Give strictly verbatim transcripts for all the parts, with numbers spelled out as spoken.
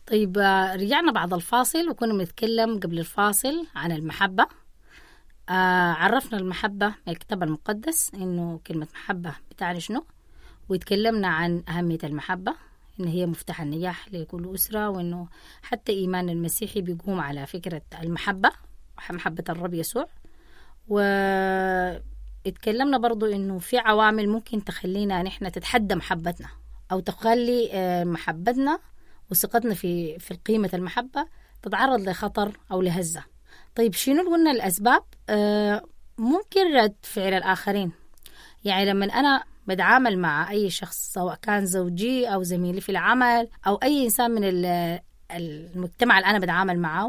طيب آه، رجعنا بعد الفاصل وكنا بنتكلم قبل الفاصل عن المحبة. آه عرفنا المحبة من الكتاب المقدس إنه كلمة محبة بتعني شنو، وتكلمنا عن أهمية المحبة إن هي مفتاح النجاح لكل أسرة، وإنه حتى إيمان المسيحي بيقوم على فكرة المحبة، محبة الرب يسوع. واتكلمنا برضو إنه في عوامل ممكن تخلينا نحن تتحدى محبتنا أو تخلي آه، محبتنا وثقتنا في في قيمة المحبة تتعرض لخطر أو لهزة. طيب شنو قلنا الأسباب؟ آه ممكن رد فعل الآخرين. يعني لما أنا بتعامل مع أي شخص سواء كان زوجي أو زميلي في العمل أو أي إنسان من المجتمع اللي أنا بتعامل معه،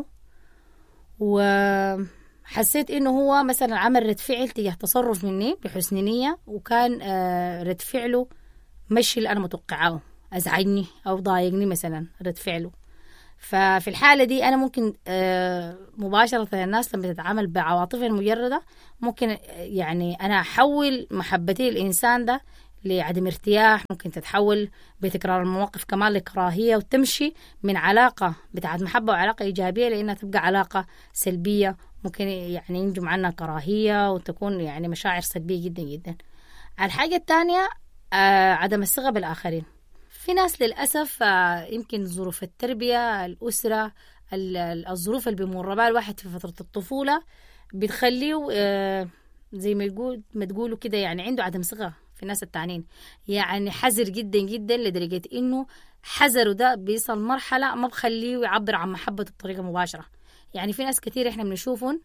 وحسيت إنه هو مثلا عمل رد فعل تجاه تصرف مني بحسن نية، وكان آه رد فعله مش اللي أنا متوقعه، أزعجني أو ضايقني مثلا رد فعله. ففي الحالة دي أنا ممكن آه مباشرة الناس لما تتعامل بعواطفها المجردة ممكن آه يعني أنا أحول محبتي للإنسان ده لعدم ارتياح، ممكن تتحول بتكرار المواقف كمان لكراهية، وتمشي من علاقة بتاعت محبة وعلاقة إيجابية لأنها تبقى علاقة سلبية، ممكن يعني ينجم عنها كراهية وتكون يعني مشاعر سلبية جدا جدا. الحاجة الثانية آه عدم الثقة بالآخرين. في ناس للأسف يمكن ظروف التربية، الأسرة، الظروف اللي بيمر بها الواحد في فترة الطفولة بتخليه زي ما يقول ما تقولوا كده يعني عنده عدم ثقة في الناس التانيين، يعني حذر جدا جدا لدرجة إنه حذره ده بيصل مرحلة ما بخليه يعبر عن محبته بطريقة مباشرة. يعني في ناس كتير إحنا بنشوفهم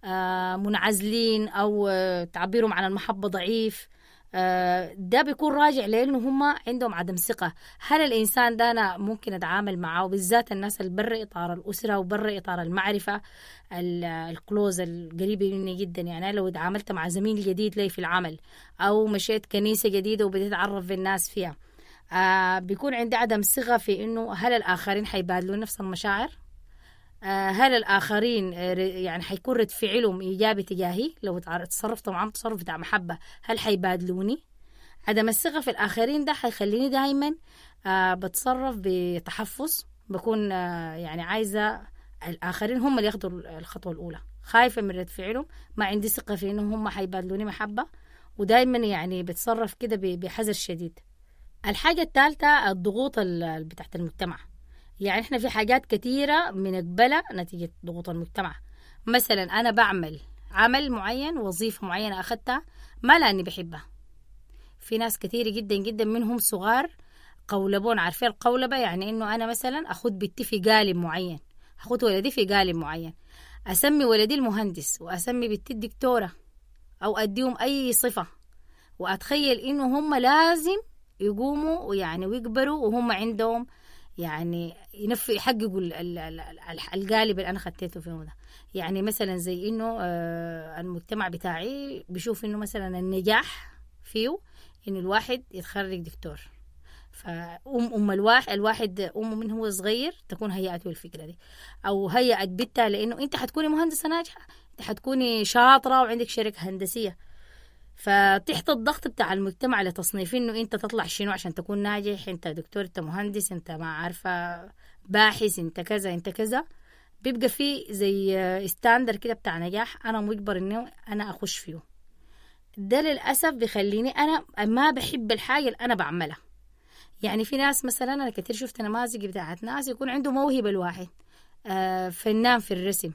منعزلين أو تعبيرهم عن المحبة ضعيف، ده بيكون راجع لأنه هم عندهم عدم ثقة. هل الإنسان ده أنا ممكن أتعامل معه، بالذات الناس اللي برا إطار الأسرة وبرا إطار المعرفة الكلوز القريبة مني جدا؟ يعني لو تعاملت مع زميل جديد لي في العمل أو مشيت كنيسة جديدة وبديت أتعرف بالناس فيها، آه بيكون عندي عدم ثقة في إنه هل الآخرين حيبادلوا نفس المشاعر، هل الآخرين يعني حيكون رد فعلهم إيجابي تجاهي لو تصرفت معهم تصرف بتاع محبة، هل حيبادلوني؟ عدم الثقة في الآخرين ده حيخليني دايما آه بتصرف بتحفظ، بكون آه يعني عايزة الآخرين هم اللي ياخدوا الخطوة الأولى، خايفة من رد فعلهم، ما عندي ثقة في إنهم هم حيبادلوني محبة، ودايما يعني بتصرف كده بحذر شديد. الحاجة الثالثة الضغوط بتاعت المجتمع. يعني إحنا في حاجات كتيرة بنقبلها نتيجة ضغوط المجتمع. مثلا أنا بعمل عمل معين، وظيفة معينة أخذتها ما لأني بحبها. في ناس كتير جدا جدا منهم صغار قولبون، عارفين القولبة؟ يعني إنه أنا مثلا أخذ بنتي في قالب معين، أخذ ولدي في قالب معين، أسمي ولدي المهندس وأسمي بنتي الدكتورة، أو أديهم أي صفة، وأتخيل إنه هم لازم يقوموا ويعني ويكبروا وهم عندهم يعني ينف يحققوا القالب اللي أنا خدته فيهم ده. يعني مثلا زي إنه آه المجتمع بتاعي بيشوف إنه مثلا النجاح فيه إنه الواحد يتخرج دكتور، فأم أم الواحد الواحد أمه من هو صغير تكون هيئته الفكرة دي، أو هيئت بنتها لأنه أنت حتكوني مهندسة ناجحة، أنت حتكوني شاطرة وعندك شركة هندسية. فتحت الضغط بتاع المجتمع لتصنيف انه انت تطلع شنو عشان تكون ناجح، انت دكتور، انت مهندس، انت ما عارفه باحث، انت كذا انت كذا. بيبقى في زي ستاندر كده بتاع نجاح انا مجبر انه انا اخش فيه. ده للاسف بيخليني انا ما بحب الحاجه اللي انا بعملها. يعني في ناس مثلا انا كتير شفت نماذج بتاعت ناس يكون عنده موهبه الواحد، آه فنان في الرسم،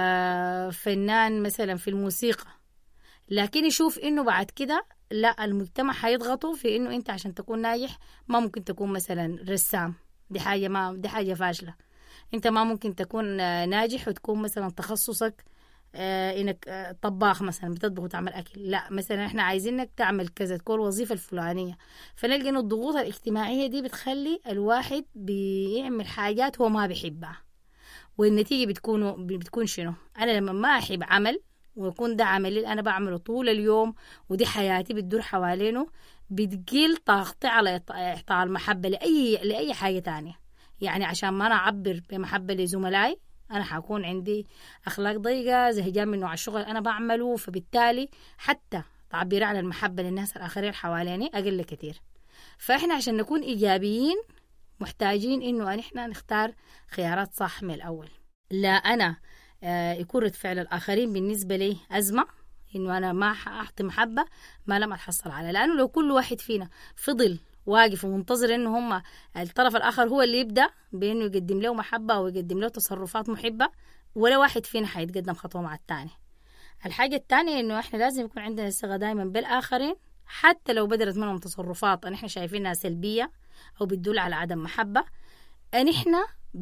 آه فنان مثلا في الموسيقى، لكن يشوف إنه بعد كده لا، المجتمع حيضغطه في إنه أنت عشان تكون ناجح ما ممكن تكون مثلا رسام، دي حاجة ما دي حاجة فاشلة. أنت ما ممكن تكون ناجح وتكون مثلا تخصصك آه إنك آه طباخ مثلا بتطبخ وتعمل أكل، لا مثلا إحنا عايزينك تعمل كذا، تكون وظيفة الفلانية. فنلقى إنه الضغوط الاجتماعية دي بتخلي الواحد بيعمل حاجات هو ما بيحبها، والنتيجة بتكون بتكون شنو؟ أنا لما ما أحب عمل ويكون ده عملي اللي أنا بعمله طول اليوم ودي حياتي بتدور حوالينه، بتقل طاقتي على إعطاء المحبة لأي لأي حاجة تانية. يعني عشان ما أنا أعبر بمحبة لزملائي أنا حكون عندي أخلاق ضيقة، زهجان من نوع الشغل أنا بعمله، فبالتالي حتى تعبير عن المحبة للناس الآخرين حواليني أقل كتير. فإحنا عشان نكون إيجابيين محتاجين إنه نحن نختار خيارات صح من الأول. لا أنا آه يكون رد فعل الآخرين بالنسبة لي أزمة، إنه أنا ما أعطي محبة ما لم أتحصل على، لأنه لو كل واحد فينا فضل واقف ومنتظر إنه هم الطرف الآخر هو اللي يبدأ بإنه يقدم له محبة أو يقدم له تصرفات محبة، ولا واحد فينا حيتقدم خطوة مع التاني. الحاجة التانية إنه إحنا لازم يكون عندنا ثقة دائما بالآخرين، حتى لو بدرت منهم تصرفات أن إحنا شايفينها سلبية أو بتدل على عدم محبة، أن إحنا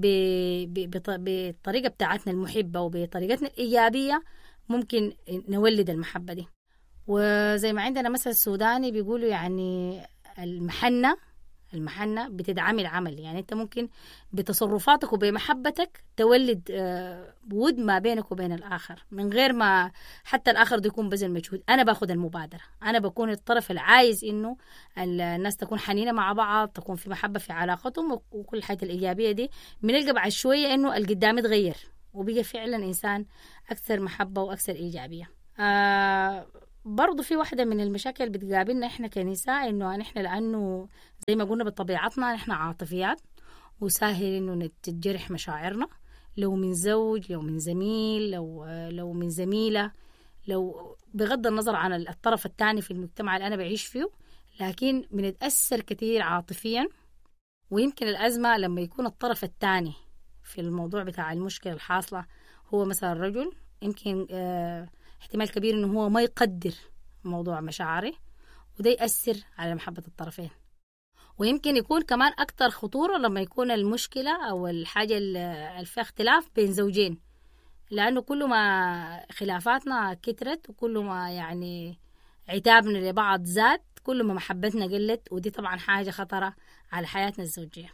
بالطريقة بتاعتنا المحبة وبطريقتنا الإيجابية ممكن نولد المحبة دي. وزي ما عندنا مثل السوداني بيقولوا يعني المحنة المحنة بتدعم العمل، يعني أنت ممكن بتصرفاتك وبمحبتك تولد بود ما بينك وبين الآخر من غير ما حتى الآخر ده يكون بذل مجهود. أنا باخد المبادرة، أنا بكون الطرف العايز إنه الناس تكون حنينة مع بعض، تكون في محبة في علاقتهم وكل حاجة الإيجابية دي، بنلقى بعد شوية إنه القدام يتغير وبيجي فعلا إنسان أكثر محبة وأكثر إيجابية. آه برضو في واحدة من المشاكل بتقابلنا إحنا كنساء، إنه إحنا لأنه زي ما قلنا بطبيعتنا إحنا عاطفيات وسهل إنه نتجرح مشاعرنا، لو من زوج، لو من زميل، لو لو من زميلة، لو بغض النظر عن الطرف الثاني في المجتمع اللي أنا بعيش فيه، لكن بنتأثر كتير عاطفيا. ويمكن الأزمة لما يكون الطرف الثاني في الموضوع بتاع المشكلة الحاصلة هو مثلا الرجل، يمكن اه احتمال كبير إنه هو ما يقدر موضوع مشاعري، وده يأثر على محبة الطرفين. ويمكن يكون كمان أكتر خطورة لما يكون المشكلة أو الحاجة اللي فيها اختلاف بين زوجين، لأنه كل ما خلافاتنا كترت وكل ما يعني عتابنا لبعض زاد، كل ما محبتنا قلت، ودي طبعا حاجة خطرة على حياتنا الزوجية.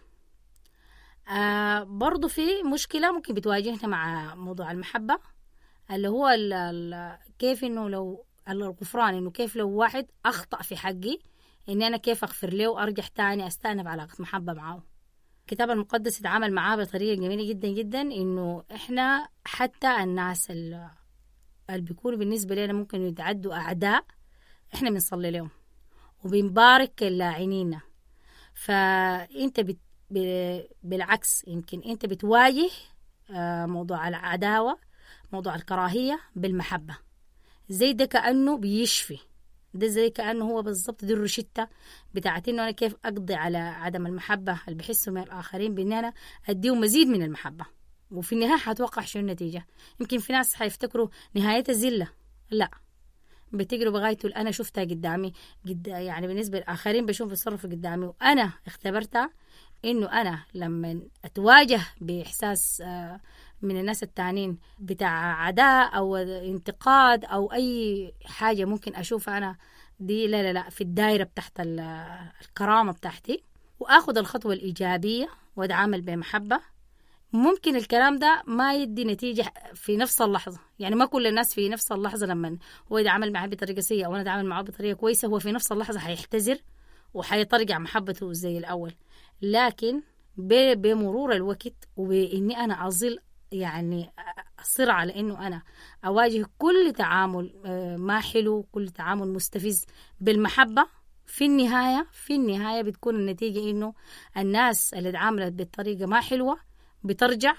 آه برضو في مشكلة ممكن بتواجهنا مع موضوع المحبة، اللي هو ال ال كيف إنه لو الغفران، إنه كيف لو واحد أخطأ في حقي إني أنا كيف أغفر له وأرجع تاني أستأنف علاقة محبة معه. الكتاب المقدس يتعامل معاه بطريقة جميلة جدا جدا، إنه إحنا حتى الناس اللي بيكونوا بالنسبة لنا ممكن يتعدوا أعداء، إحنا بنصلي لهم وبنبارك اللاعنين. فأنت بت... بالعكس يمكن أنت بتواجه موضوع العداوة، موضوع الكراهية بالمحبة. زي ده كأنه بيشفي، ده زي كأنه هو بالضبط دي الروشتة بتاعت إنه أنا كيف أقضي على عدم المحبة اللي بحسه من الآخرين، بإن أنا أديهم مزيد من المحبة. وفي النهاية حتوقع شو النتيجة. يمكن في ناس حيفتكروا نهاية الزلة، لا، بتجروا بغايته أنا شفتها قدامي قد يعني بالنسبة للآخرين بشوف التصرف قدامي، وأنا اختبرتها إنه أنا لما أتواجه بإحساس من الناس التانين بتاع عداء أو انتقاد أو أي حاجة ممكن أشوفها أنا دي لا لا لا في الدائرة بتاعت الكرامة بتاعتي، وأخذ الخطوة الإيجابية وأتعامل بمحبة، ممكن الكلام ده ما يدي نتيجة في نفس اللحظة. يعني ما كل الناس في نفس اللحظة لما هو يتعامل معه بطريقة سيئة وأنا أتعامل معه بطريقة كويسة هو في نفس اللحظة حيحتزر وحيترجع محبته زي الأول. لكن بمرور الوقت وبإني أنا أظل يعني أصر على إنه أنا أواجه كل تعامل ما حلو، كل تعامل مستفز بالمحبة، في النهاية في النهاية بتكون النتيجة إنه الناس اللي تعاملت بالطريقة ما حلوة بترجع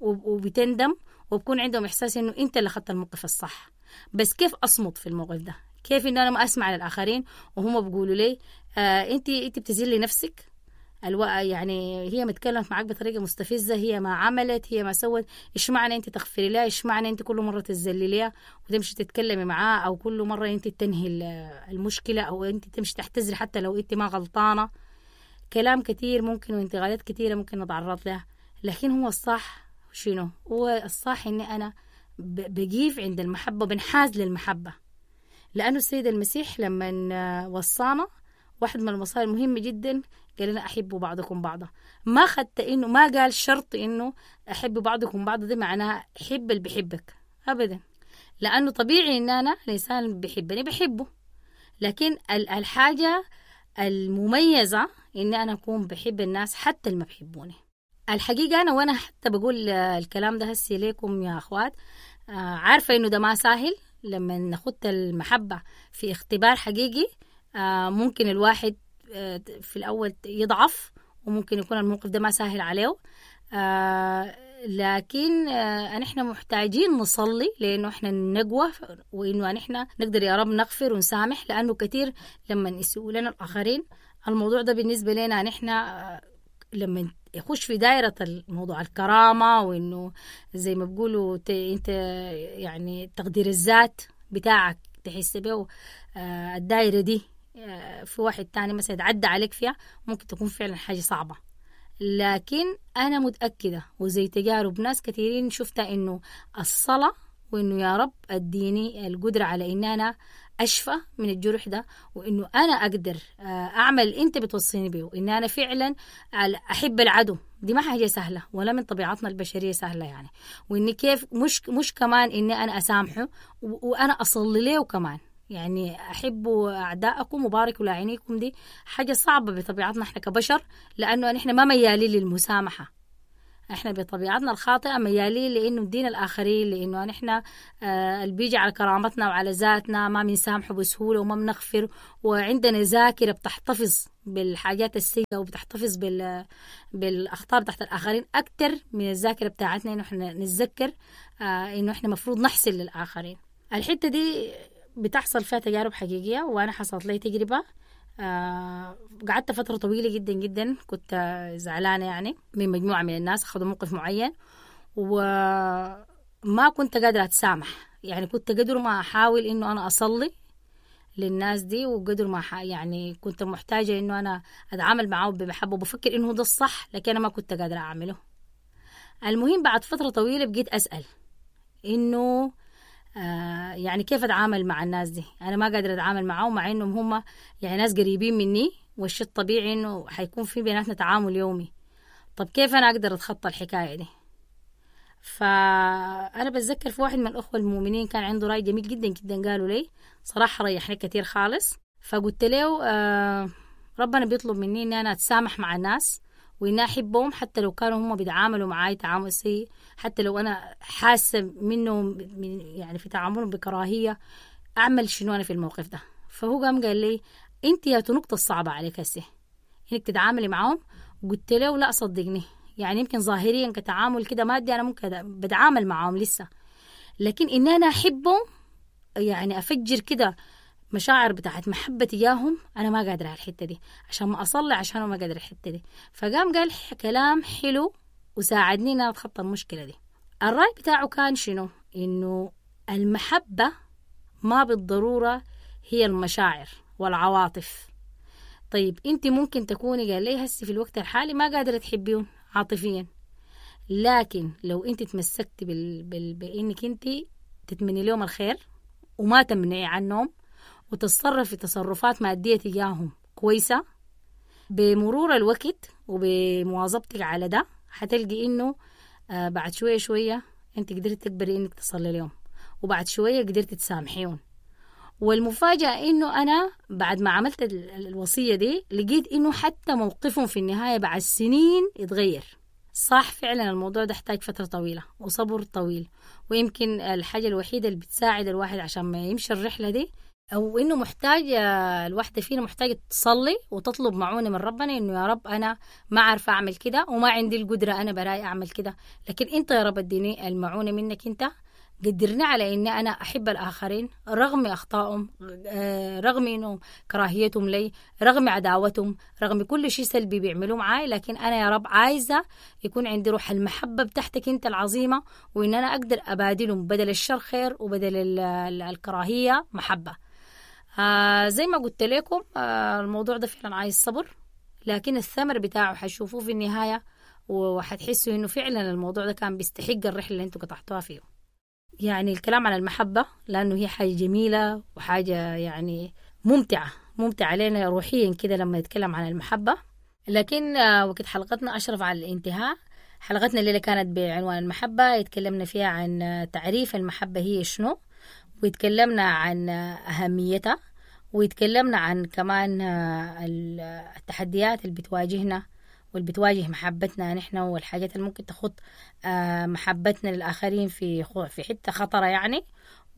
وبتندم وبكون عندهم إحساس إنه أنت اللي أخذت الموقف الصح. بس كيف أصمت في الموقف ده؟ كيف إنه أنا ما أسمع للآخرين وهم بيقولوا لي آه أنت أنت بتزلي نفسك، الو... يعني هي متكلمت معك بطريقة مستفزة، هي ما عملت، هي ما سوت، إيش معنى أنت تغفري لها؟ إيش معنى أنت كل مرة تزلليها وتمشي تتكلمي معاه، أو كل مرة أنت تنهي المشكلة، أو أنت تمشي تحتزري حتى لو أنت ما غلطانة. كلام كتير ممكن وانتقادات كتيرة ممكن نتعرض لها، لكن هو الصح شنو؟ هو الصح إني أنا بجيف عند المحبة، بنحاز للمحبة، لأنه السيد المسيح لما وصانا واحد من المصائر المهمة جدا قال لنا أحبوا بعضكم بعضا. ما خدت إنه ما قال شرط إنه أحبوا بعضكم بعضا ده معناه حب اللي بيحبك أبدا، لأنه طبيعي إن أنا الإنسان اللي بيحبني بحبه، لكن الحاجة المميزة إن أنا أكون بحب الناس حتى اللي ما بيحبوني. الحقيقة أنا وأنا حتى بقول الكلام ده هسي ليكم يا أخوات، عارفة إنه ده ما سهل. لما نخط المحبة في اختبار حقيقي ممكن الواحد في الأول يضعف وممكن يكون الموقف ده ما سهل عليه. آه لكن آه نحن محتاجين نصلي لأنه إحنا نقوى، وإنه نحن نقدر يا رب نغفر ونسامح، لأنه كتير لما يسوء لنا الآخرين الموضوع ده بالنسبة لنا نحن آه لما يخش في دائرة الموضوع الكرامة، وإنه زي ما بقولوا أنت يعني تقدير الذات بتاعك تحس به آه الدائرة دي آه في واحد تاني مثلا يتعدى عليك فيها، ممكن تكون فعلا حاجة صعبة. لكن أنا متأكدة وزي تجارب ناس كثيرين شفتها إنه الصلاة، وإنه يا رب أديني القدرة على إن أنا أشفى من الجرح ده، وإنه أنا أقدر أعمل أنت بتوصيني به، وإن أنا فعلا أحب العدو. دي ما حاجة سهلة ولا من طبيعتنا البشرية سهلة يعني. وإني كيف مش مش كمان إني أنا أسامحه وأنا أصلي له كمان، يعني أحبوا أعداءكم وباركوا لاعنيكم. دي حاجة صعبة بطبيعتنا إحنا كبشر، لأنه نحن ما ميالين للمسامحة. إحنا بطبيعتنا الخاطئة ميالين لأنه ندين الآخرين، لأنه نحن آه اللي بيجي على كرامتنا وعلى ذاتنا ما بنسامحه بسهولة وما بنغفر، وعندنا ذاكرة بتحتفظ بالحاجات السيئة وبتحتفظ بال بالأخطاء تحت الآخرين أكتر من الذاكرة بتاعتنا إنه إحنا نتذكر آه إنه إحنا مفروض نحسن للآخرين. الحتة دي بتحصل فيها تجارب حقيقية، وأنا حصلت لي تجربة. آه قعدت فترة طويلة جدا جدا كنت آه زعلانة يعني من مجموعة من الناس أخذوا موقف معين، وما كنت قادرة أتسامح. يعني كنت قدر ما أحاول إنه أنا أصلي للناس دي، وقدر ما يعني كنت محتاجة إنه أنا أتعامل معهم بمحبة وبفكر إنه ده الصح، لكن أنا ما كنت قادرة أعمله. المهم بعد فترة طويلة بقيت أسأل إنه آه يعني كيف أتعامل مع الناس دي؟ أنا ما قادرة أتعامل معهم مع إنهم هم يعني ناس قريبين مني، والشيء الطبيعي إنه حيكون في بيناتنا تعامل يومي. طب كيف أنا أقدر أتخطى الحكاية دي؟ فأنا بتذكر في واحد من الأخوة المؤمنين كان عنده رأي جميل جدا جدا، قالوا لي صراحة ريحني كتير خالص. فقلت له آه ربنا بيطلب مني إن أنا أتسامح مع الناس، وإن أحبهم حتى لو كانوا هم بيتعاملوا معي تعامل سيء، حتى لو أنا حاسة منهم يعني في تعاملهم بكراهية، أعمل شنو أنا في الموقف ده. فهو قام قال لي أنت يا النقطة الصعبة عليك هسه إنك تتعاملي معهم. قلت له لا صدقني، يعني يمكن ظاهريا كتعامل كده مادي أنا ممكن بتعامل معهم لسه، لكن إن أنا أحبهم يعني أفجر كده مشاعر بتاعت محبة تجاههم، أنا ما قادرة على الحتة دي عشان ما أصلي، عشان ما قادرة الحتة دي. فقام قال كلام حلو وساعدني أن أتخطى المشكلة دي. الرأي بتاعه كان شنو؟ إنه المحبة ما بالضرورة هي المشاعر والعواطف. طيب أنت ممكن تكوني قال لي هسي في الوقت الحالي ما قادرة تحبيهم عاطفيا، لكن لو أنت تمسكتي بال... بال... بإنك أنت تتمني لهم الخير وما تمنعي عنهم، وتتصرف في تصرفات مادية تجاههم كويسة، بمرور الوقت وبمواظبتك على ده هتلقي إنه آه بعد شوية شوية أنت قدرت تكبري إنك تصلي لهم، وبعد شوية قدرت تسامحيهم. والمفاجأة إنه أنا بعد ما عملت الوصية دي لقيت إنه حتى موقفهم في النهاية بعد سنين يتغير. صح فعلا الموضوع ده يحتاج فترة طويلة وصبر طويل، ويمكن الحاجة الوحيدة اللي بتساعد الواحد عشان ما يمشي الرحلة دي أو إنه محتاج الواحدة فينا محتاجة تصلي وتطلب معونة من ربنا إنه يا رب أنا ما عارفة أعمل كده وما عندي القدرة أنا براي أعمل كده، لكن أنت يا رب اديني المعونة منك، أنت قدرني على إني أنا أحب الآخرين رغم أخطائهم، رغم إنه كراهيتهم لي، رغم عداوتهم، رغم كل شيء سلبي بيعملوه معاي، لكن أنا يا رب عايزة يكون عندي روح المحبة بتاعتك أنت العظيمة، وإن أنا أقدر أبادلهم بدل الشر خير وبدل الكراهية محبة. آه زي ما قلت لكم آه الموضوع ده فعلا عايز صبر، لكن الثمر بتاعه حتشوفوه في النهاية، وحتحسوا إنه فعلا الموضوع ده كان بيستحق الرحلة اللي أنتوا قطعتوها فيه. يعني الكلام عن المحبة لأنه هي حاجة جميلة وحاجة يعني ممتعة ممتعة علينا روحيا كده لما نتكلم عن المحبة. لكن آه وقت حلقتنا أشرف على الانتهاء. حلقتنا الليلة كانت بعنوان المحبة، يتكلمنا فيها عن تعريف المحبة هي شنو، ويتكلمنا عن أهميتها، ويتكلمنا عن كمان التحديات اللي بتواجهنا واللي بتواجه محبتنا نحن، والحاجات اللي ممكن تخط محبتنا للآخرين في في حتة خطرة يعني.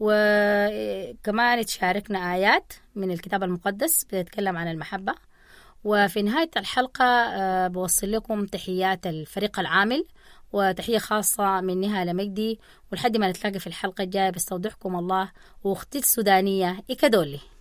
وكمان تشاركنا آيات من الكتاب المقدس بتتكلم عن المحبة، وفي نهاية الحلقة آه، بوصل لكم تحيات الفريق العامل وتحية خاصة من نهى مجدي، ولحد ما نتلاقى في الحلقة الجاية بستودعكم الله، واختي السودانية إكادولي.